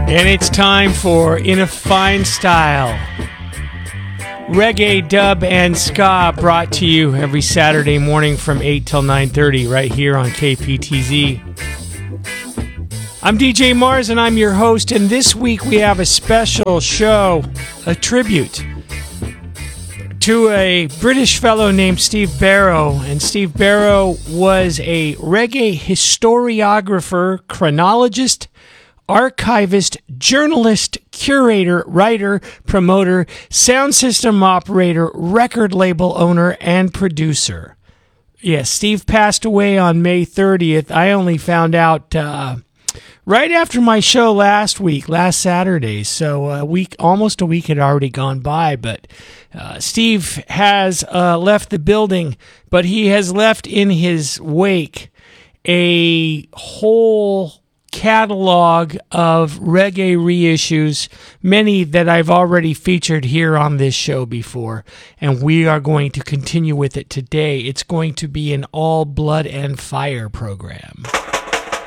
And it's time for In a Fine Style. Reggae, dub, and ska brought to you every Saturday morning from 8 till 9:30 right here on KPTZ. I'm DJ Mars and I'm your host, and this week we have a special show, a tribute to a British fellow named Steve Barrow. And Steve Barrow was a reggae historiographer, chronologist, archivist, journalist, curator, writer, promoter, sound system operator, record label owner, and producer. Yes, Steve passed away on May 30th. I only found out right after my show last Saturday. So almost a week had already gone by, but Steve has left the building, but he has left in his wake a whole catalog of reggae reissues, many that I've already featured here on this show before, and we are going to continue with it today. It's going to be an all blood and fire program.